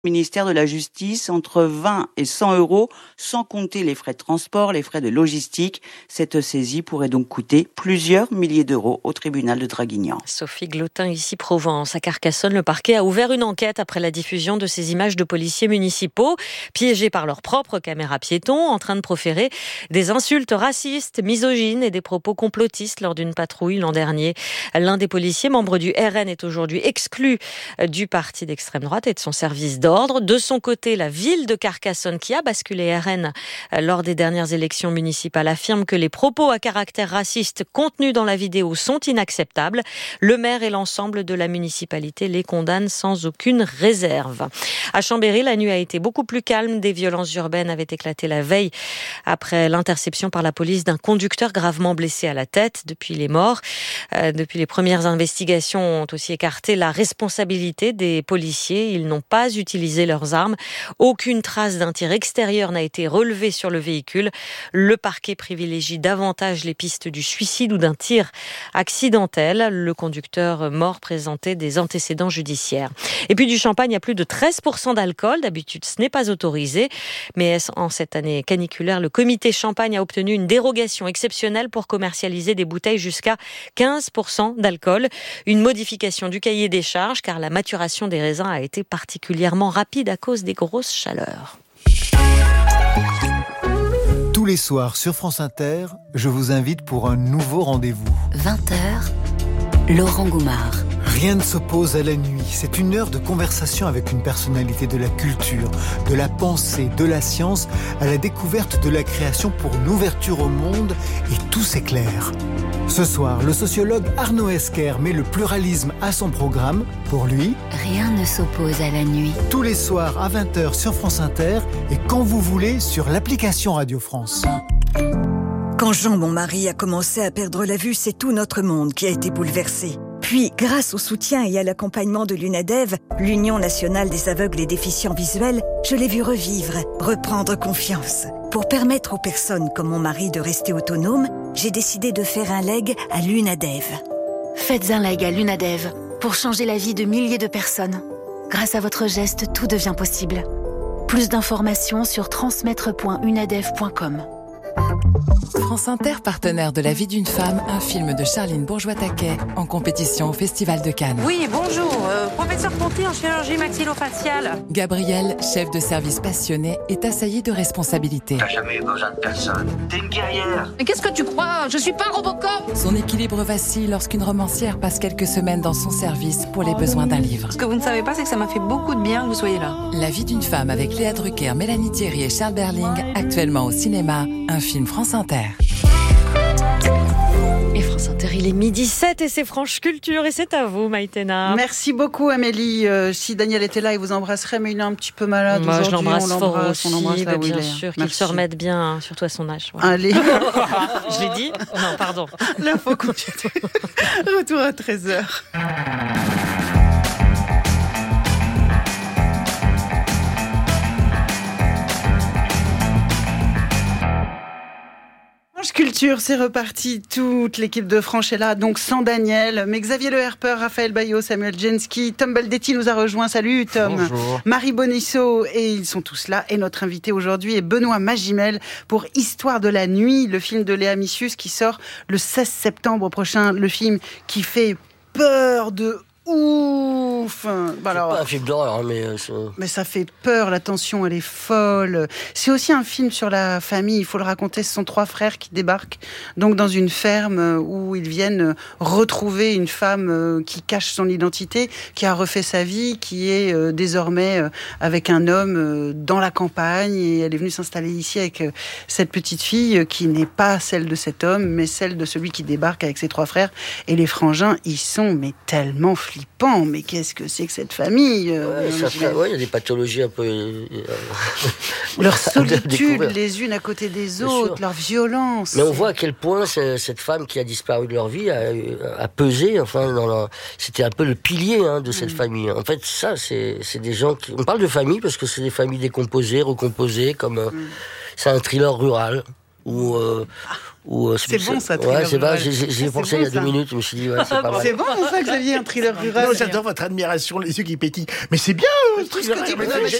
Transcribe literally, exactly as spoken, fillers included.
Ministère de la Justice, entre vingt et cent euros, sans compter les frais de transport, les frais de logistique. Cette saisie pourrait donc coûter plusieurs milliers d'euros au tribunal de Draguignan. Sophie Glotin, ici Provence. À Carcassonne, le parquet a ouvert une enquête après la diffusion de ces images de policiers municipaux, piégés par leurs propres caméras piétons, en train de proférer des insultes racistes, misogynes et des propos complotistes lors d'une patrouille l'an dernier. L'un des policiers, membre du R N, est aujourd'hui exclu du parti d'extrême droite et de son service d'ordre. De son côté, la ville de Carcassonne, qui a basculé R N lors des dernières élections municipales, affirme que les propos à caractère raciste contenus dans la vidéo sont inacceptables. Le maire et l'ensemble de la municipalité les condamnent sans aucune réserve. À Chambéry, la nuit a été beaucoup plus calme. Des violences urbaines avaient éclaté la veille après l'interception par la police d'un conducteur gravement blessé à la tête. Depuis les morts, euh, depuis les premières investigations ont aussi écarté la responsabilité des policiers. Ils n'ont pas utilisé leurs armes. Aucune trace d'un tir extérieur n'a été relevée sur le véhicule. Le parquet privilégie davantage les pistes du suicide ou d'un tir accidentel. Le conducteur mort présentait des antécédents judiciaires. Et puis du champagne à plus de treize pour cent d'alcool. D'habitude, ce n'est pas autorisé. Mais en cette année caniculaire, le comité champagne a obtenu une dérogation exceptionnelle pour commercialiser des bouteilles jusqu'à quinze pour cent d'alcool. Une modification du cahier des charges car la maturation des raisins a été particulièrement rapide à cause des grosses chaleurs. Tous les soirs sur France Inter, je vous invite pour un nouveau rendez-vous. vingt heures, Laurent Goumard. Rien ne s'oppose à la nuit. C'est une heure de conversation avec une personnalité de la culture, de la pensée, de la science, à la découverte de la création pour une ouverture au monde, et tout s'éclaire. Ce soir, le sociologue Arnaud Esquer met le pluralisme à son programme. Pour lui, rien ne s'oppose à la nuit. Tous les soirs à vingt heures sur France Inter et quand vous voulez sur l'application Radio France. Quand Jean, mon mari, a commencé à perdre la vue, c'est tout notre monde qui a été bouleversé. Puis, grâce au soutien et à l'accompagnement de l'UNADEV, l'Union nationale des aveugles et déficients visuels, je l'ai vu revivre, reprendre confiance. Pour permettre aux personnes comme mon mari de rester autonomes, j'ai décidé de faire un leg à l'UNADEV. Faites un leg à l'UNADEV pour changer la vie de milliers de personnes. Grâce à votre geste, tout devient possible. Plus d'informations sur transmettre point unadev point com. France Inter, partenaire de La vie d'une femme, un film de Charline Bourgeois-Taquet en compétition au Festival de Cannes. Oui, bonjour, euh, professeur Ponty en chirurgie maxillofaciale. Gabriel, chef de service passionné, est assailli de responsabilités. T'as jamais eu besoin de personne. T'es une guerrière. Mais qu'est-ce que tu crois ? Je suis pas Robocop. Son équilibre vacille lorsqu'une romancière passe quelques semaines dans son service pour les besoins d'un livre. Ce que vous ne savez pas, c'est que ça m'a fait beaucoup de bien que vous soyez là. La vie d'une femme avec Léa Drucker, Mélanie Thierry et Charles Berling, actuellement au cinéma, un film France Inter. Et France Inter, il est midi sept et c'est Franche Culture et c'est à vous, Maïtena. Merci beaucoup, Amélie. Euh, si Daniel était là, il vous embrasserait, mais il est un petit peu malade Moi, aujourd'hui. je l'embrasse on fort l'embrasse, aussi, on l'embrasse là bah, où bien il est. sûr, qu'il Merci. se remette bien, hein, surtout à son âge. Ouais. Allez. Je l'ai dit ? Non, pardon. L'info continue. Retour à treize heures. Franche Culture, c'est reparti. Toute l'équipe de Franche est là, donc sans Daniel, mais Xavier Le Herper, Raphaël Baillot, Samuel Jensky, Tom Baldetti nous a rejoint. Salut Tom. Bonjour. Marie Bonisso, et ils sont tous là. Et notre invité aujourd'hui est Benoît Magimel pour Histoire de la nuit, le film de Léa Missius qui sort le seize septembre prochain. Le film qui fait peur de ouf. C'est Alors, pas un film d'horreur, hein, mais... Euh, c'est... mais ça fait peur, la tension, elle est folle. C'est aussi un film sur la famille, il faut le raconter. Ce sont trois frères qui débarquent donc dans une ferme où ils viennent retrouver une femme qui cache son identité, qui a refait sa vie, qui est désormais avec un homme dans la campagne. Et elle est venue s'installer ici avec cette petite fille qui n'est pas celle de cet homme, mais celle de celui qui débarque avec ses trois frères. Et les frangins, ils sont mais tellement flippants. Mais qu'est-ce que c'est que cette famille euh, Ouais, ça fait- ouais, il y a des pathologies un peu... euh, Leur à solitude découvrir. les unes à côté des Bien autres, sûr. leur violence. Mais on voit à quel point c'est- cette femme qui a disparu de leur vie a, a pesé, enfin, dans la... c'était un peu le pilier hein, de cette Mm. famille. En fait, ça, c'est, c'est des gens qui... On parle de famille parce que c'est des familles décomposées, recomposées, comme... euh, Mm. C'est un thriller rural. Ou, euh, ou, euh, c'est bon ça, thriller ouais, c'est rural. Vrai, j'ai, j'ai c'est pensé bon, il y a deux ça. minutes, je me suis dit, ouais, c'est pas mal. C'est bon ça, Xavier, un thriller rural. Non, j'adore votre admiration, les yeux qui pétillent. Mais c'est bien, euh, Tout ce que tu veux,